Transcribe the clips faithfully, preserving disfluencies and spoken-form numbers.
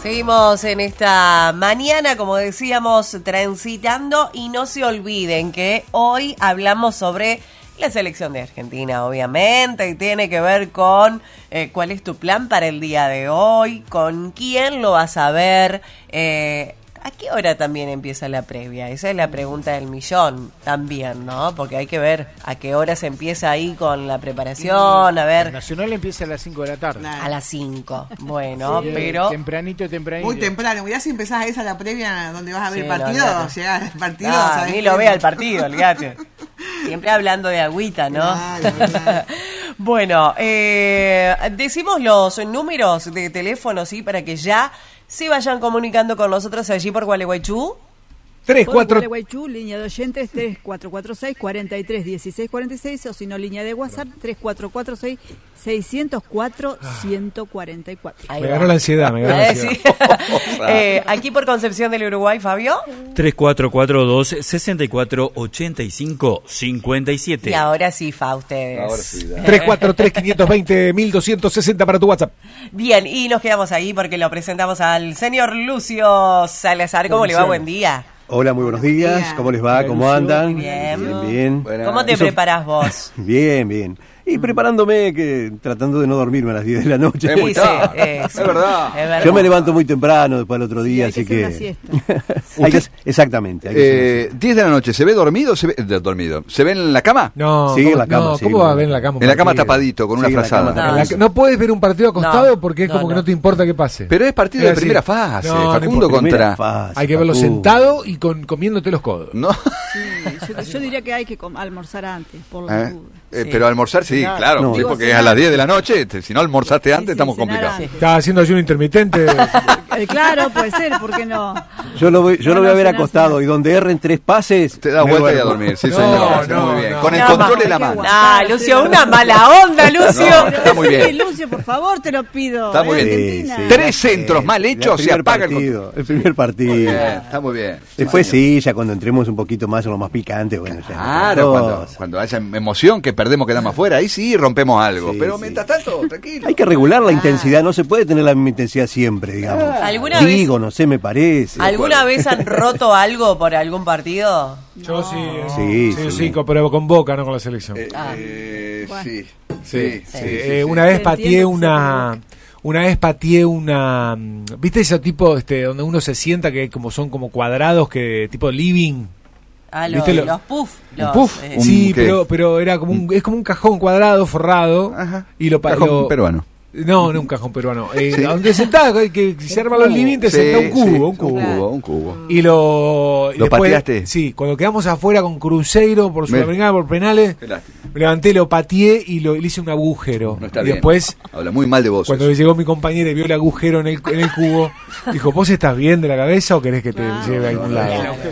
Seguimos en esta mañana, como decíamos, transitando, y no se olviden que hoy hablamos sobre la selección de Argentina, obviamente, y tiene que ver con eh, cuál es tu plan para el día de hoy, con quién lo vas a ver, eh, ¿a qué hora también empieza la previa? Esa es la pregunta del millón también, ¿no? Porque hay que ver a qué hora se empieza ahí con la preparación, a ver... El Nacional empieza a las cinco de la tarde. Claro. A las cinco, bueno, Sí, pero... Tempranito, tempranito. Muy temprano, mirá si empezás esa la previa donde vas a ver Sí, el partido, no, olvidate. llegás al partido, Ah, ¿sabés? ni lo vea el partido, olvídate. Siempre hablando de agüita, ¿no? Claro, claro. Bueno, eh, decimos los números de teléfono, ¿sí? Para que ya se vayan comunicando con nosotros allí por Gualeguaychú. tres, Por cuatro... Gualeguaychú, línea de oyentes tres cuatro cuatro seis, cuatro tres uno seis cuatro seis, o si no, línea de WhatsApp tres cuatro cuatro seis, seis cero cuatro, uno cuatro cuatro. Ahí Me va. ganó la ansiedad, me ganó la Eh, ansiedad. sí. eh, aquí por Concepción del Uruguay, Fabio. tres cuatro cuatro dos, seis cuatro, ocho cinco, cinco siete. Y ahora sí, Fa, ustedes. Ahora sí, dale. tres cuatro tres, cinco dos cero, mil doscientos sesenta para tu WhatsApp. Bien, y nos quedamos ahí porque lo presentamos al señor Lucio Salazar. ¿Cómo le va? Buen día. Hola, muy buenos días. Bien. ¿Cómo les va? Hola, ¿Cómo Lucio. andan? Bien. Bien, bien. Buenas. ¿Cómo te Eso- preparás vos? Bien, bien. Y preparándome, que tratando de no dormirme a las diez de la noche. Sí, sí, eh, sí. Es verdad. Es verdad. Yo me levanto muy temprano después del otro Sí, día, hay que así hacer que... una siesta. Hay que- exactamente. hay que Eh, hacer diez de la noche, ¿se ve dormido? Se ve, eh, dormido. ¿Se ve en la cama? No, Sí, ¿cómo, en la cama, no, sí, ¿cómo en va la a ver en la cama. cama? un En la cama partido? tapadito, con Sí, una en la frazada. cama No, En la- no puedes ver un partido acostado No, porque es no, como que no. no te importa que pase. Pero es partido Es de así. primera fase, No, no Facundo importa. Primera contra... fase, Hay que verlo Facu. sentado y con, comiéndote los codos. No, Sí, yo, yo diría que hay que com- almorzar antes, por la ¿Eh? duda. Eh, Sí. pero almorzar sí, Cenar. claro, No. sí, Digo, porque es cenar. a las diez de la noche, te- si no almorzaste Sí, antes sí, estamos cenar complicados. antes. Estaba haciendo ayuno intermitente. Eh, claro, puede ser, ¿por qué no? Yo lo voy, yo No, lo voy a no, ver cenar, acostado cenar. y donde erren tres pases... Te da me vuelta y a duermo. dormir, sí No, señor, no, muy bien. no. Con el No, control ma- en la hay que mano. aguantar. Ah, Lucio, una mala onda, Lucio. No, está muy bien. Sí, Lucio, por favor, te lo pido. Está muy ¿eh? bien. Argentina. Sí, sí. Tres centros mal El hechos, se primer apaga el partido, el primer partido. Muy bien, está muy bien. Después sí, ya cuando entremos un poquito más en lo más picante, bueno, ya. Claro, otra cuando, cosa. cuando haya emoción que perdemos quedamos afuera, ahí sí rompemos algo. Sí, pero sí. mientras tanto, tranquilo. Hay que regular la intensidad, no se puede tener la misma intensidad siempre, digamos. ¿Alguna Digo, vez- no sé, me parece. ¿Alguna vez han roto algo por algún partido? Yo sí, eh, Sí, sí, sí. sí, con- pero con Boca, no con la selección. Eh, Ah. eh, Bueno. sí, Sí, sí, sí, sí, sí, eh, sí. una vez Te pateé entiendo que se una equivoque. una vez pateé una mm, ¿viste ese tipo este donde uno se sienta que como son como cuadrados que tipo living? Ah, los, ¿Viste lo- los puff. ¿Un Los, puff? eh, Un- Sí, ¿qué? pero pero era como un es como un cajón cuadrado forrado Ajá. y lo pa- Cajón lo- peruano. No, no un cajón peruano. Eh, Sí. Donde sentás, que, que si se arman los living te Sí, sentás un cubo, sí, un cubo. Un cubo, un cubo. Y lo y ¿Lo después- pateaste? Sí, cuando quedamos afuera con Cruzeiro por Me- Sudamericana por penales, Qué lástima. me levanté, lo pateé y lo, le hice un agujero. No está y bien. después Habla muy mal de vos. cuando eso. llegó mi compañera y vio el agujero en el, en el cubo, dijo, ¿vos estás bien de la cabeza o querés que te lleve a algún lado?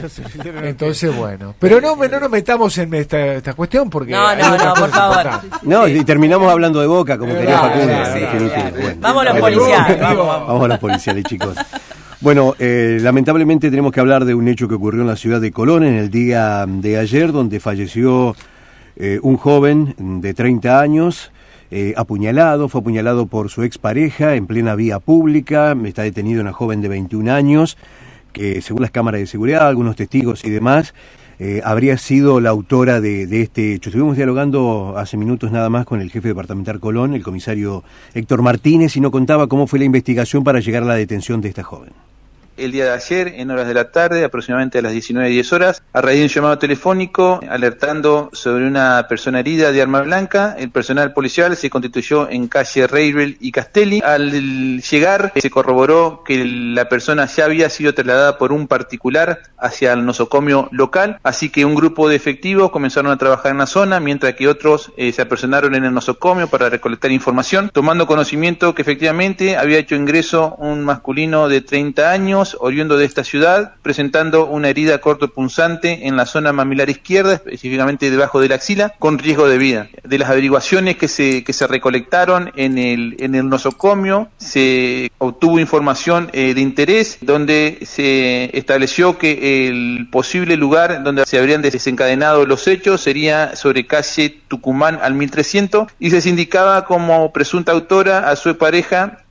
Entonces, bueno. Pero no, me- no nos metamos en esta, esta cuestión porque... No, hay no, otras no, por cosas favor. importantes. No, y terminamos hablando de Boca, como Es quería verdad, Facundo, es verdad, en es definitiva. verdad. Bueno. Vamos a los Pero- policiales, vamos, vamos. Vamos a los policiales, chicos. Bueno, eh, lamentablemente tenemos que hablar de un hecho que ocurrió en la ciudad de Colón en el día de ayer, donde falleció eh, un joven de treinta años, eh, apuñalado, fue apuñalado por su expareja en plena vía pública. Está detenido una joven de veintiún años, que según las cámaras de seguridad, algunos testigos y demás, eh, habría sido la autora de, de este hecho. Estuvimos dialogando hace minutos nada más con el jefe departamental Colón, el comisario Héctor Martínez, y nos contaba cómo fue la investigación para llegar a la detención de esta joven. El día de ayer, en horas de la tarde, aproximadamente a las diecinueve diez horas, a raíz de un llamado telefónico alertando sobre una persona herida de arma blanca, el personal policial se constituyó en calle Reirel y Castelli. Al llegar, se corroboró que la persona ya había sido trasladada por un particular hacia el nosocomio local, así que un grupo de efectivos comenzaron a trabajar en la zona, mientras que otros eh, se apersonaron en el nosocomio para recolectar información, tomando conocimiento que efectivamente había hecho ingreso un masculino de treinta años, oriundo de esta ciudad, presentando una herida cortopunzante en la zona mamilar izquierda, específicamente debajo de la axila, con riesgo de vida. De las averiguaciones que se que se recolectaron en el en el nosocomio, se obtuvo información eh, de interés, donde se estableció que el posible lugar donde se habrían desencadenado los hechos sería sobre calle Tucumán al mil trescientos, y se indicaba como presunta autora a su pareja,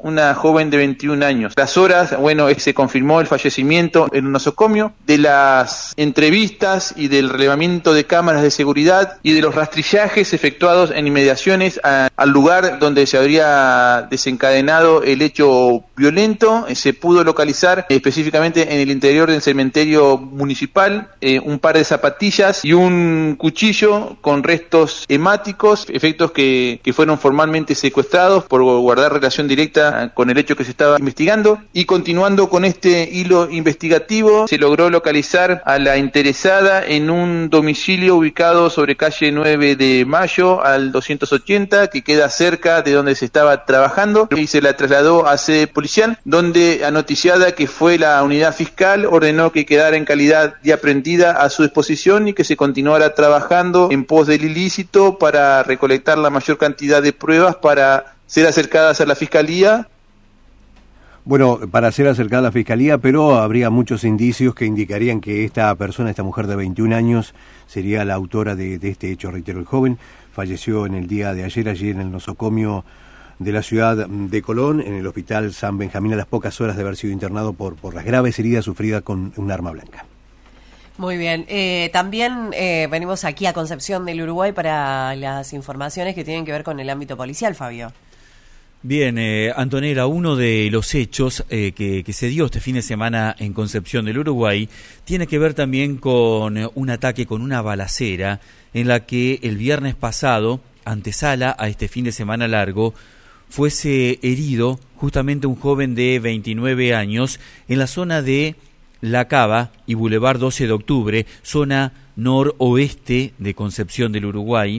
una joven de veintiún años. Las horas, bueno, se confirmó el fallecimiento en un nosocomio. De las entrevistas y del relevamiento de cámaras de seguridad y de los rastrillajes efectuados en inmediaciones a, al lugar donde se habría desencadenado el hecho violento, eh, se pudo localizar eh, específicamente en el interior del cementerio municipal eh, un par de zapatillas y un cuchillo con restos hemáticos, efectos que, que fueron formalmente secuestrados por guardar relación directa con el hecho que se estaba investigando. Y continuando con este hilo investigativo, se logró localizar a la interesada en un domicilio ubicado sobre calle nueve de mayo al doscientos ochenta, que queda cerca de donde se estaba trabajando, y se la trasladó a sede policial, donde, anoticiada que fue la unidad fiscal, ordenó que quedara en calidad de aprehendida a su disposición y que se continuara trabajando en pos del ilícito para recolectar la mayor cantidad de pruebas para ser acercadas a la Fiscalía. Bueno, para ser acercada a la Fiscalía, pero habría muchos indicios que indicarían que esta persona, esta mujer de veintiún años, sería la autora de, de este hecho. Reitero, el joven falleció en el día de ayer, allí en el nosocomio de la ciudad de Colón, en el hospital San Benjamín, a las pocas horas de haber sido internado por, por las graves heridas sufridas con un arma blanca. Muy bien. Eh, también eh, venimos aquí a Concepción del Uruguay para las informaciones que tienen que ver con el ámbito policial, Fabio. Bien, eh, Antonella, uno de los hechos eh, que, que se dio este fin de semana en Concepción del Uruguay tiene que ver también con eh, un ataque, con una balacera, en la que el viernes pasado, antesala a este fin de semana largo, fuese herido justamente un joven de veintinueve años en la zona de La Cava y Boulevard doce de octubre, zona noroeste de Concepción del Uruguay.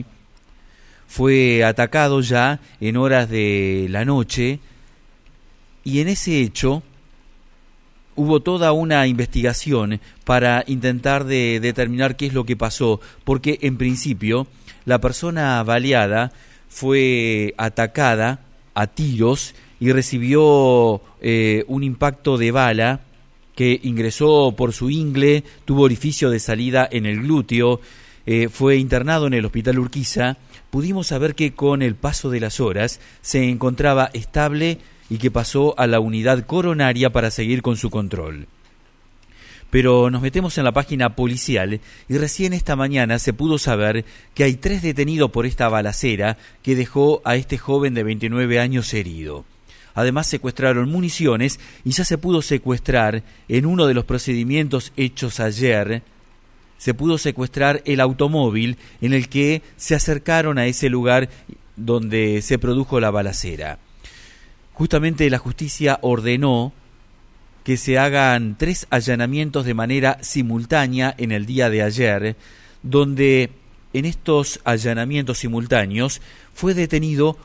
Fue atacado ya en horas de la noche y en ese hecho hubo toda una investigación para intentar de determinar qué es lo que pasó, porque en principio la persona baleada fue atacada a tiros y recibió eh, un impacto de bala que ingresó por su ingle, tuvo orificio de salida en el glúteo, eh, fue internado en el Hospital Urquiza. Pudimos saber que con el paso de las horas se encontraba estable y que pasó a la unidad coronaria para seguir con su control. Pero nos metemos en la página policial y recién esta mañana se pudo saber que hay tres detenidos por esta balacera que dejó a este joven de veintinueve años herido. Además secuestraron municiones y ya se pudo secuestrar en uno de los procedimientos hechos ayer, se pudo secuestrar el automóvil en el que se acercaron a ese lugar donde se produjo la balacera. Justamente la justicia ordenó que se hagan tres allanamientos de manera simultánea en el día de ayer, donde en estos allanamientos simultáneos fue detenido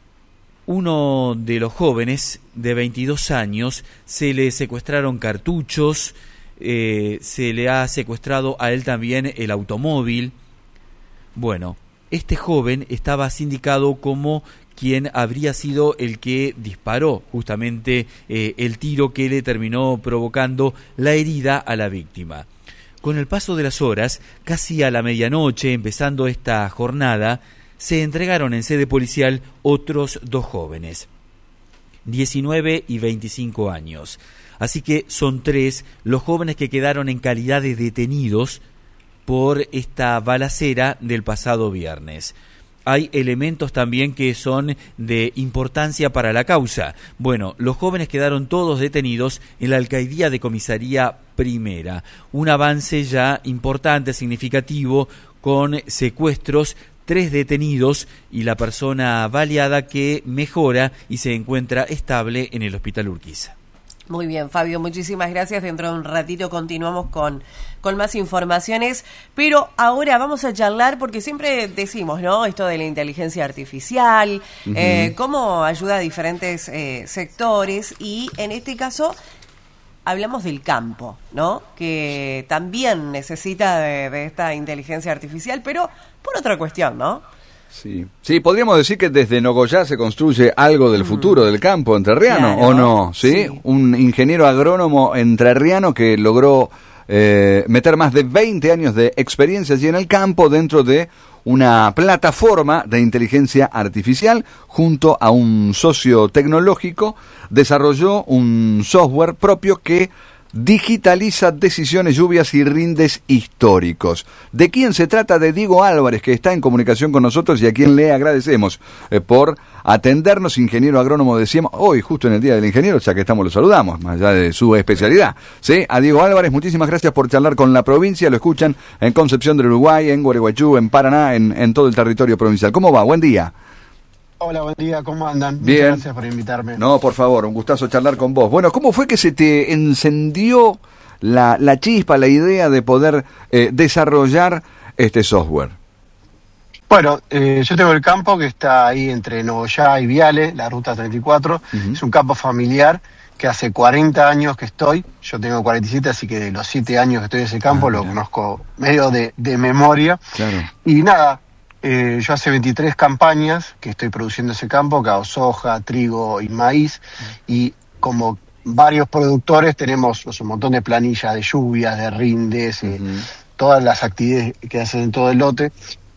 uno de los jóvenes de veintidós años, se le secuestraron cartuchos, eh, se le ha secuestrado a él también el automóvil. Bueno, este joven estaba sindicado como quien habría sido el que disparó justamente eh, el tiro que le terminó provocando la herida a la víctima. Con el paso de las horas, casi a la medianoche, empezando esta jornada, se entregaron en sede policial otros dos jóvenes, diecinueve y veinticinco años. Así que son tres los jóvenes que quedaron en calidad de detenidos por esta balacera del pasado viernes. Hay elementos también que son de importancia para la causa. Bueno, los jóvenes quedaron todos detenidos en la alcaldía de Comisaría Primera. Un avance ya importante, significativo, con secuestros, tres detenidos y la persona baleada que mejora y se encuentra estable en el Hospital Urquiza. Muy bien, Fabio, muchísimas gracias. Dentro de un ratito continuamos con, con más informaciones, pero ahora vamos a charlar porque siempre decimos, ¿no? Esto de la inteligencia artificial, uh-huh. eh, cómo ayuda a diferentes eh, sectores y en este caso hablamos del campo, ¿no? Que también necesita de, de esta inteligencia artificial, pero por otra cuestión, ¿no? Sí, sí, podríamos decir que desde Nogoyá se construye algo del futuro del campo entrerriano, claro, ¿o no? ¿Sí? Sí. Un ingeniero agrónomo entrerriano que logró eh, meter más de veinte años de experiencia allí en el campo dentro de una plataforma de inteligencia artificial junto a un socio tecnológico, desarrolló un software propio que digitaliza decisiones, lluvias y rindes históricos. ¿De quién se trata? De Diego Álvarez, que está en comunicación con nosotros y a quien le agradecemos eh, por atendernos, ingeniero agrónomo, decíamos, hoy justo en el Día del Ingeniero, ya que estamos lo saludamos, más allá de su especialidad. ¿Sí? A Diego Álvarez, muchísimas gracias por charlar con la provincia, lo escuchan en Concepción del Uruguay, en Gualeguaychú, en Paraná, en, en todo el territorio provincial. ¿Cómo va? Buen día. Hola, buen día, ¿cómo andan? Bien. Muchas gracias por invitarme. No, por favor, un gustazo charlar con vos. Bueno, ¿cómo fue que se te encendió la, la chispa, la idea de poder eh, desarrollar este software? Bueno, eh, yo tengo el campo que está ahí entre Nogoyá y Viale, la ruta treinta y cuatro. Uh-huh. Es un campo familiar que hace cuarenta años que estoy. Yo tengo cuarenta y siete, así que de los siete años que estoy en ese campo ah, lo mira. conozco medio de, de memoria. Claro. Y nada, eh, yo hace veintitrés campañas que estoy produciendo ese campo, que hago soja, trigo y maíz. Uh-huh. Y como varios productores tenemos pues, un montón de planillas de lluvias, de rindes, uh-huh. eh, todas las actividades que hacen en todo el lote.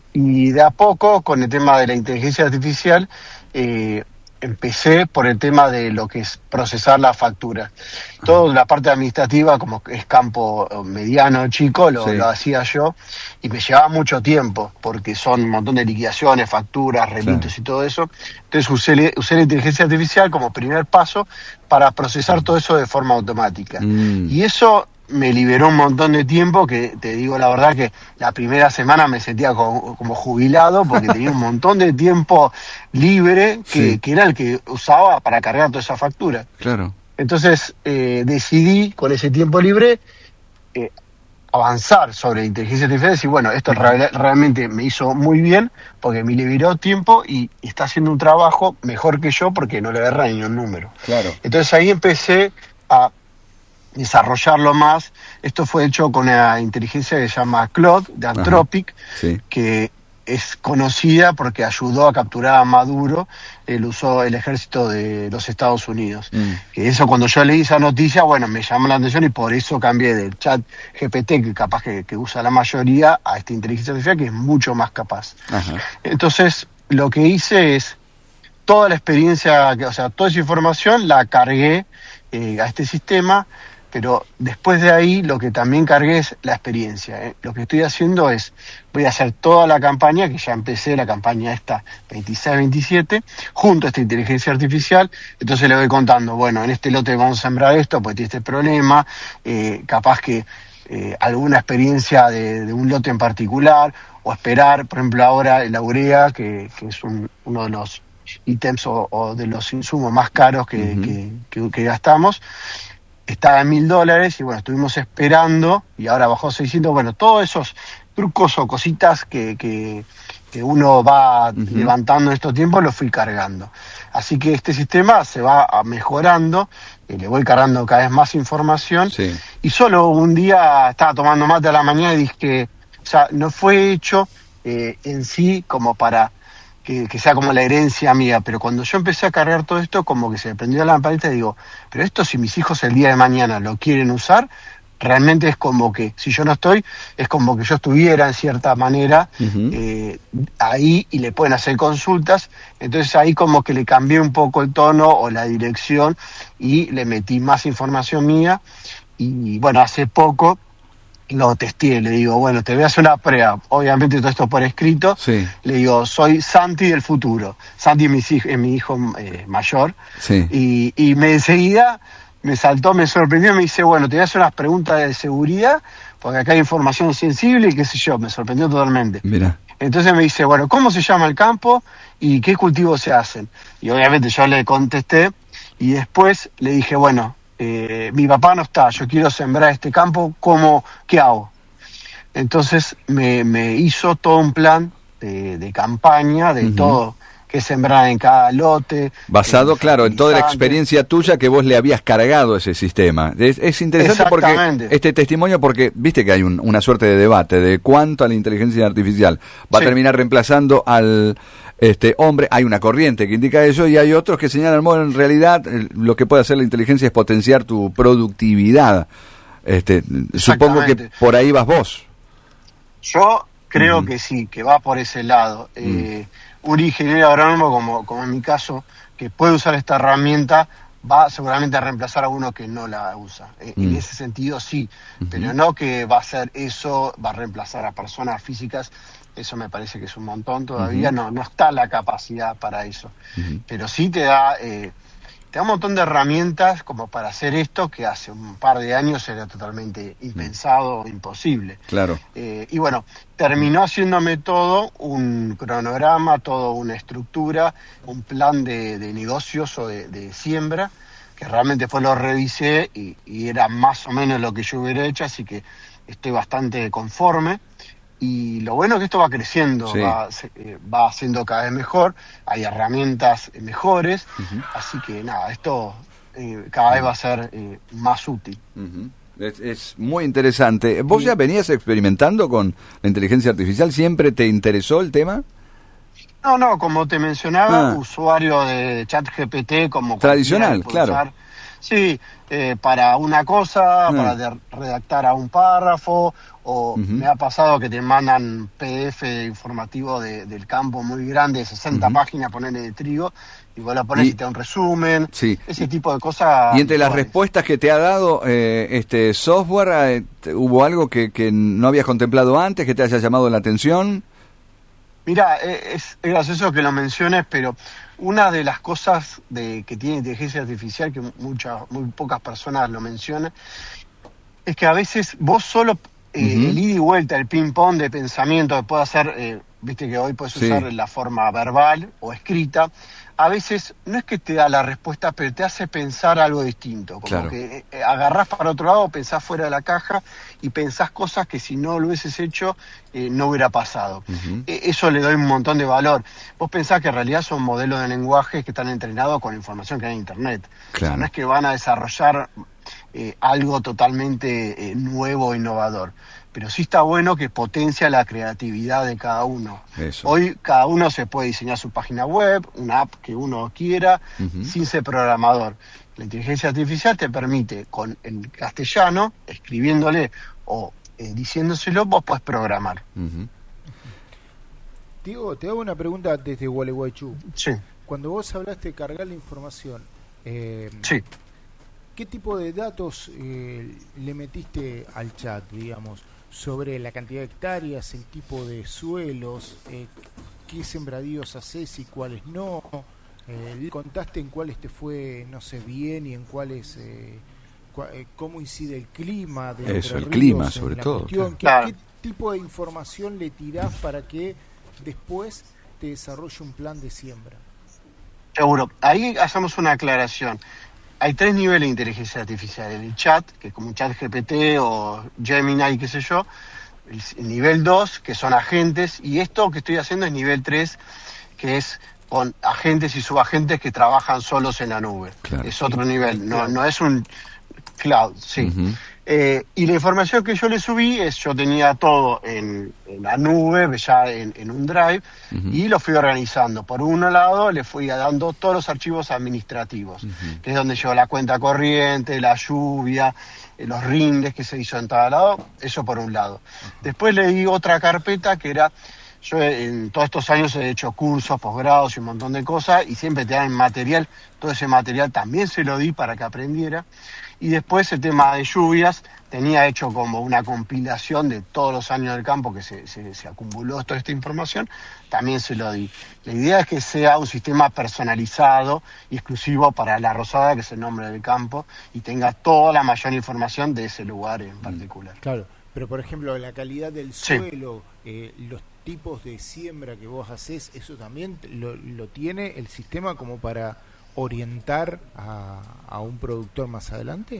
Y de a poco, con el tema de la inteligencia artificial, eh, empecé por el tema de lo que es procesar la factura. Toda la parte administrativa, como es campo mediano, chico, lo, sí. lo hacía yo, y me llevaba mucho tiempo, porque son un montón de liquidaciones, facturas, remitos sí. y todo eso. Entonces usé, usé la inteligencia artificial como primer paso para procesar todo eso de forma automática. Mm. Y eso me liberó un montón de tiempo, que te digo la verdad que la primera semana me sentía como, como jubilado, porque tenía un montón de tiempo libre que, sí. que era el que usaba para cargar toda esa factura. Claro. Entonces eh, decidí con ese tiempo libre eh, avanzar sobre inteligencia artificial y decir, bueno, esto re- realmente me hizo muy bien porque me liberó tiempo y está haciendo un trabajo mejor que yo porque no le agarra ni un número. Claro. Entonces ahí empecé a desarrollarlo más. Esto fue hecho con una inteligencia que se llama Claude, de Anthropic, sí. que es conocida porque ayudó a capturar a Maduro, él usó el ejército de los Estados Unidos. Mm. Que eso cuando yo leí esa noticia, bueno, me llamó la atención y por eso cambié del chat G P T, que capaz que, que usa la mayoría, a esta inteligencia artificial que es mucho más capaz. Ajá. Entonces, lo que hice es, toda la experiencia, o sea, toda esa información la cargué eh, a este sistema. Pero después de ahí lo que también cargué es la experiencia. ¿eh? Lo que estoy haciendo es, voy a hacer toda la campaña, que ya empecé la campaña esta veintiséis veintisiete, junto a esta inteligencia artificial. Entonces le voy contando, bueno, en este lote vamos a sembrar esto, pues tiene este problema, eh, capaz que eh, alguna experiencia de, de un lote en particular, o esperar, por ejemplo ahora la urea, que, que es un, uno de los ítems o, o de los insumos más caros que, uh-huh. que, que, que gastamos, estaba en mil dólares y bueno, estuvimos esperando y ahora bajó a seiscientos. Bueno, todos esos trucos o cositas que, que, que uno va uh-huh. levantando en estos tiempos los fui cargando. Así que este sistema se va mejorando, y le voy cargando cada vez más información. Sí. Y solo un día estaba tomando mate a la mañana y dije que, o sea, no fue hecho eh, en sí como para Que, que sea como la herencia mía, pero cuando yo empecé a cargar todo esto, como que se me prendió la lamparita y digo, pero esto si mis hijos el día de mañana lo quieren usar, realmente es como que, si yo no estoy, es como que yo estuviera en cierta manera uh-huh. eh, ahí y le pueden hacer consultas. Entonces ahí como que le cambié un poco el tono o la dirección y le metí más información mía y bueno, hace poco lo testé, le digo, bueno, te voy a hacer una prueba, obviamente todo esto por escrito, sí. le digo, soy Santi del futuro, Santi es mi hijo, es mi hijo eh, mayor, sí. y, y me enseguida me saltó, me sorprendió, me dice, bueno, te voy a hacer unas preguntas de seguridad, porque acá hay información sensible y qué sé yo, me sorprendió totalmente. Mira. Entonces me dice, bueno, ¿cómo se llama el campo y qué cultivos se hacen? Y obviamente yo le contesté, y después le dije, bueno, Eh, mi papá no está, yo quiero sembrar este campo, ¿cómo, qué hago? Entonces me, me hizo todo un plan de, de campaña, de uh-huh. todo, que sembrar en cada lote. Basado, eh, claro, en toda la experiencia tuya que vos le habías cargado ese sistema. Es, es interesante porque este testimonio, porque viste que hay un, una suerte de debate de cuánto a la inteligencia artificial va sí. a terminar reemplazando al... Este hombre, hay una corriente que indica eso y hay otros que señalan, bueno, en realidad lo que puede hacer la inteligencia es potenciar tu productividad. Este, supongo que por ahí vas vos. Yo creo Ujú. que sí, que va por ese lado. Eh, un ingeniero agrónomo, como, como en mi caso, que puede usar esta herramienta, va seguramente a reemplazar a uno que no la usa. Eh, Mm. En ese sentido sí, pero no que va a hacer eso, va a reemplazar a personas físicas. Eso me parece que es un montón todavía, Ujú. no, no está la capacidad para eso. Ujú. Pero sí te da, eh, te da un montón de herramientas como para hacer esto que hace un par de años era totalmente impensado o imposible. Claro. Eh, y bueno, terminó haciéndome todo un cronograma, toda una estructura, un plan de, de negocios o de, de siembra, que realmente después lo revisé y, y era más o menos lo que yo hubiera hecho, así que estoy bastante conforme. Y lo bueno es que esto va creciendo, Sí. va, se- eh, va siendo cada vez mejor, hay herramientas eh, mejores, así que nada, esto eh, cada vez va a ser eh, más útil. Ujú. Es, es muy interesante. ¿Vos ya venías experimentando con la inteligencia artificial? ¿Siempre te interesó el tema? No, no, como te mencionaba, Ah. usuario de ChatGPT como Tradicional, cualquiera puede claro. usar. Sí, eh, para una cosa, Ah. para de- redactar a un párrafo, o Ujú. me ha pasado que te mandan P D F informativo de- del campo muy grande, de sesenta Ujú. páginas, ponerle de trigo, y vos la pones Y- y, te da un resumen, Sí. ese tipo de cosas. Y entre las visuales. respuestas que te ha dado eh, este software, eh, te- ¿hubo algo que, que no habías contemplado antes, que te haya llamado la atención? Mira, eh, es, es gracioso que lo menciones, pero una de las cosas de, que tiene inteligencia artificial, que muchas, muy pocas personas lo mencionan, es que a veces vos solo, eh, Ujú. el ida y vuelta, el ping-pong de pensamiento que puede hacer, eh, viste que hoy puedes Sí. usar la forma verbal o escrita, a veces no es que te da la respuesta, pero te hace pensar algo distinto. Como Claro. que eh, agarrás para otro lado, pensás fuera de la caja y pensás cosas que si no lo hubieses hecho eh, no hubiera pasado. Ujú. Eh, Eso le doy un montón de valor. Vos pensás que en realidad son modelos de lenguaje que están entrenados con la información que hay en Internet. O Claro. sea, no es que van a desarrollar eh, algo totalmente eh, nuevo, innovador. Pero sí está bueno que potencia la creatividad de cada uno. Eso. Hoy cada uno se puede diseñar su página web, una app que uno quiera, Ujú. sin ser programador. La inteligencia artificial te permite, con el castellano, escribiéndole o eh, diciéndoselo, vos podés programar. Ujú. Diego, te hago una pregunta desde Gualeguaychú. Sí, Cuando vos hablaste de cargar la información, eh, sí. ¿qué tipo de datos eh, le metiste al chat, digamos, sobre la cantidad de hectáreas, el tipo de suelos, eh, qué sembradíos haces y cuáles no? Eh, ¿le contaste en cuáles te fue, no sé, bien y en cuáles, eh, cua- eh, cómo incide el clima? De Eso, Entre el Ríos clima, en sobre la todo, cuestión? ¿Qué, claro. qué tipo de información le tirás para que después te desarrolle un plan de siembra? Seguro. Ahí hacemos una aclaración. Hay tres niveles de inteligencia artificial. El chat, que es como un chat G P T o Gemini, qué sé yo. El, el nivel dos, que son agentes. Y esto que estoy haciendo es nivel tres, que es con agentes y subagentes que trabajan solos en la nube. Claro. Es otro nivel. No, no es un cloud, sí. Ujú. Eh, y la información que yo le subí es, yo tenía todo en, en la nube, ya en, en un drive, Ujú. y lo fui organizando. Por un lado le fui dando todos los archivos administrativos, Ujú. que es donde llevo la cuenta corriente, la lluvia, eh, los rindes que se hizo en cada lado, eso por un lado. Después le di otra carpeta que era, yo en todos estos años he hecho cursos, posgrados y un montón de cosas, y siempre te dan material, todo ese material también se lo di para que aprendiera. Y después el tema de lluvias, tenía hecho como una compilación de todos los años del campo que se, se, se acumuló toda esta información, también se lo di. La idea es que sea un sistema personalizado y exclusivo para La Rosada, que es el nombre del campo, y tenga toda la mayor información de ese lugar en particular. Claro, pero por ejemplo, la calidad del Sí. suelo, eh, los tipos de siembra que vos haces, eso también lo, lo tiene el sistema como para orientar a, a un productor más adelante.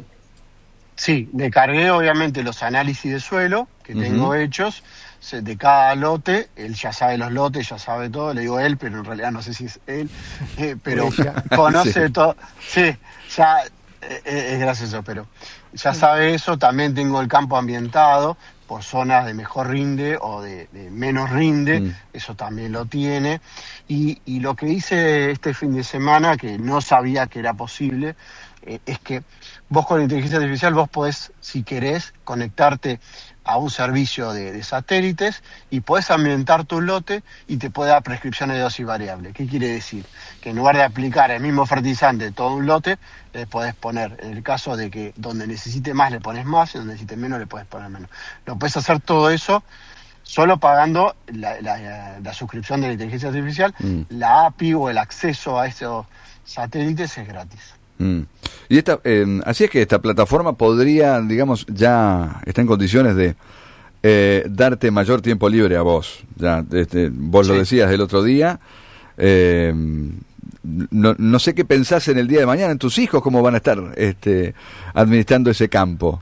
Sí, le cargué obviamente los análisis de suelo que Ujú. tengo hechos se- de cada lote. Él ya sabe los lotes, ya sabe todo. Le digo él, pero en realidad no sé si es él, eh, pero Ella. conoce Sí. todo. Sí, ya eh, eh, es gracioso, pero ya sabe eso. También tengo el campo ambientado por zonas de mejor rinde o de, de menos rinde. Mm. Eso también lo tiene. Y, y lo que hice este fin de semana, que no sabía que era posible, eh, es que vos con la inteligencia artificial vos podés, si querés, conectarte a un servicio de, de satélites y podés ambientar tu lote y te puede dar prescripciones de dosis variable. ¿Qué quiere decir? Que en lugar de aplicar el mismo fertilizante de todo un lote, le podés poner, en el caso de que donde necesite más le pones más y donde necesite menos le podés poner menos. Lo podés hacer todo eso solo pagando la, la, la suscripción de la inteligencia artificial. Mm. La A P I o el acceso a esos satélites es gratis. Mm. Y esta, eh, así es que esta plataforma podría, digamos, ya está en condiciones de eh, darte mayor tiempo libre a vos. Ya, este, vos sí. Lo decías el otro día. Eh, no, no sé qué pensás en el día de mañana, en tus hijos, cómo van a estar este, administrando ese campo.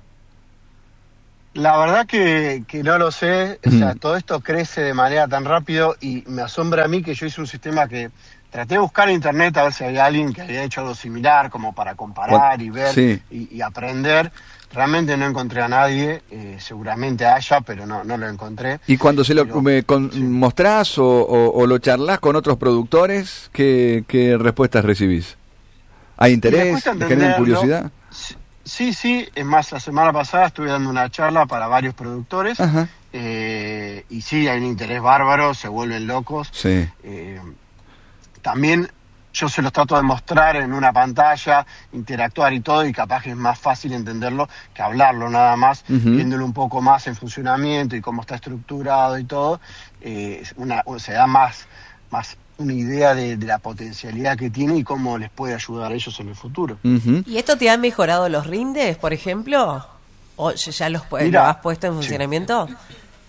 La verdad que, que no lo sé. O sea, mm. todo esto crece de manera tan rápido y me asombra a mí que yo hice un sistema que traté de buscar en internet a ver si había alguien que había hecho algo similar, como para comparar y ver sí. y, y aprender. Realmente no encontré a nadie, eh, seguramente haya, pero no no lo encontré. ¿Y cuando se lo pero, me con, sí. mostrás o, o, o lo charlas con otros productores, qué, qué respuestas recibís? ¿Hay interés? ¿Generan curiosidad? Sí, sí. Es más, la semana pasada estuve dando una charla para varios productores. Eh, y sí, hay un interés bárbaro, se vuelven locos. Sí. Eh, También yo se los trato de mostrar en una pantalla, interactuar y todo, y capaz que es más fácil entenderlo que hablarlo nada más, uh-huh. viéndolo un poco más en funcionamiento y cómo está estructurado y todo, eh, una, se da más, más una idea de, de la potencialidad que tiene y cómo les puede ayudar a ellos en el futuro. Uh-huh. ¿Y esto te ha mejorado los rindes, por ejemplo? ¿O ya los Mira, lo has puesto en funcionamiento? Sí.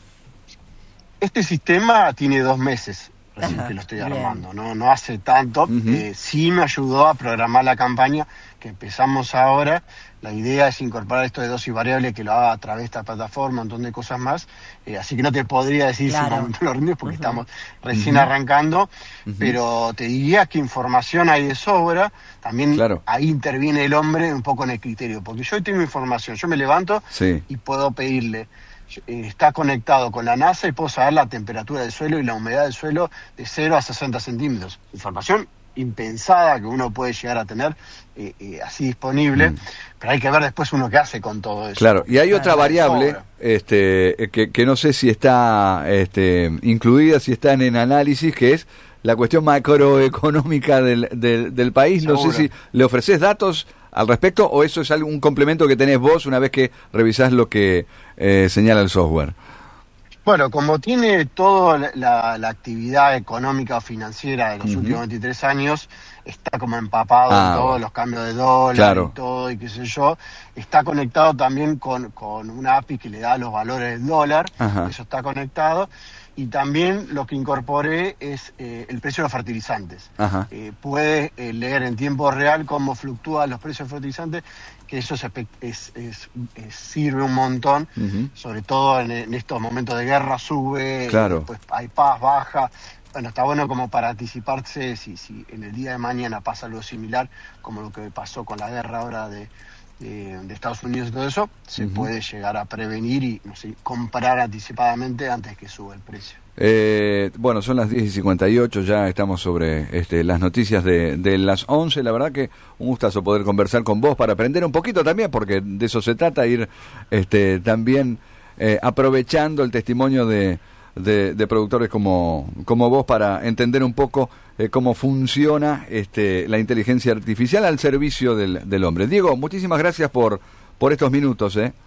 Este sistema tiene dos meses. Recién Ajá, que lo estoy bien. armando, no no hace tanto. Uh-huh. eh, sí me ayudó a programar la campaña que empezamos ahora. La idea es incorporar esto de dosis variable que lo haga a través de esta plataforma, un montón de cosas más, eh, así que no te podría decir claro. si me aumentó los rindes porque uh-huh. estamos recién uh-huh. arrancando, uh-huh. pero te diría que información hay de sobra. También claro. ahí interviene el hombre un poco en el criterio, porque yo hoy tengo información, yo me levanto sí. y puedo pedirle, está conectado con la NASA y puedo saber la temperatura del suelo y la humedad del suelo de cero a sesenta centímetros. Información impensada que uno puede llegar a tener eh, eh, así disponible, mm. pero hay que ver después uno qué hace con todo eso. Claro, y hay otra ah, variable este, que, que no sé si está este, incluida, si están en análisis, que es la cuestión macroeconómica del, del, del país. Seguro. No sé si le ofreces datos al respecto o eso es algún complemento que tenés vos una vez que revisás lo que eh, señala el software. Bueno, como tiene toda la, la actividad económica o financiera de los uh-huh. últimos veintitrés años, está como empapado ah, en todos bueno. los cambios de dólar claro. y todo, y qué sé yo. Está conectado también con, con una A P I que le da los valores del dólar, Ajá. eso está conectado. Y también lo que incorporé es eh, el precio de los fertilizantes. Eh, puede eh, leer en tiempo real cómo fluctúan los precios de fertilizantes, que eso es, es, es, es, sirve un montón, uh-huh. sobre todo en, en estos momentos de guerra sube, claro. después hay paz, baja. Bueno, está bueno como para anticiparse si, si en el día de mañana pasa algo similar, como lo que pasó con la guerra ahora de, de, de Estados Unidos y todo eso, se uh-huh. puede llegar a prevenir y no sé, comprar anticipadamente antes que suba el precio. Eh, bueno, son las diez y cincuenta y ocho, ya estamos sobre este, las noticias de, de las once. La verdad que un gustazo poder conversar con vos para aprender un poquito también, porque de eso se trata, ir este, también eh, aprovechando el testimonio de, de, de productores como, como vos para entender un poco eh, cómo funciona este, la inteligencia artificial al servicio del, del hombre. Diego, muchísimas gracias por, por estos minutos, ¿eh?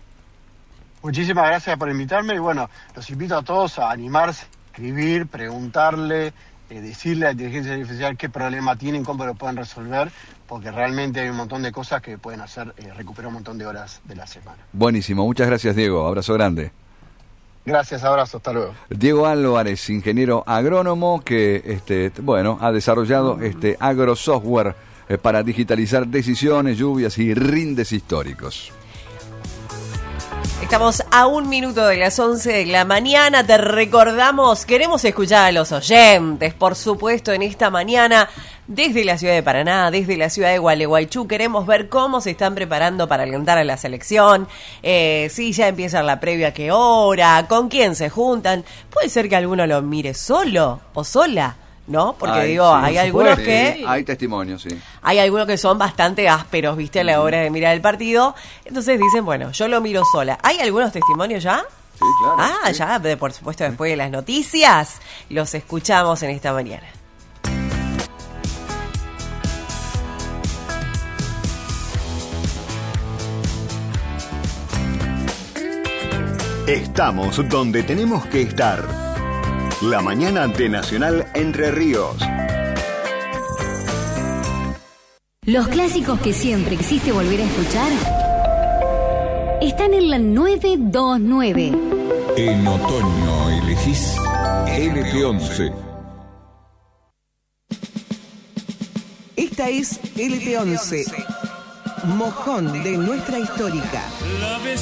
Muchísimas gracias por invitarme y bueno, los invito a todos a animarse, escribir, preguntarle, eh, decirle a la inteligencia artificial qué problema tienen, cómo lo pueden resolver, porque realmente hay un montón de cosas que pueden hacer eh, recuperar un montón de horas de la semana. Buenísimo, muchas gracias Diego, abrazo grande. Gracias, abrazo, hasta luego. Diego Álvarez, ingeniero agrónomo que este, bueno, ha desarrollado este agrosoftware eh, para digitalizar decisiones, lluvias y rindes históricos. Estamos a un minuto de las once de la mañana, te recordamos, queremos escuchar a los oyentes, por supuesto, en esta mañana, desde la ciudad de Paraná, desde la ciudad de Gualeguaychú, queremos ver cómo se están preparando para alentar a la selección, eh, si ya empieza la previa, a qué hora, con quién se juntan, puede ser que alguno lo mire solo o sola ¿no? Porque Ay, digo, sí, hay por algunos supuesto. que... Sí, hay testimonios, sí. Hay algunos que son bastante ásperos, ¿viste? A la hora de mirar el partido. Entonces dicen, bueno, yo lo miro sola. ¿Hay algunos testimonios ya? Sí, claro. Ah, sí. ya, de- por supuesto, después de las noticias, los escuchamos en esta mañana. Estamos donde tenemos que estar. La mañana de Nacional Entre Ríos. Los clásicos que siempre quisiste volver a escuchar están en la nueve dos nueve. En otoño elegís L T once. Esta es L T once, mojón de nuestra histórica.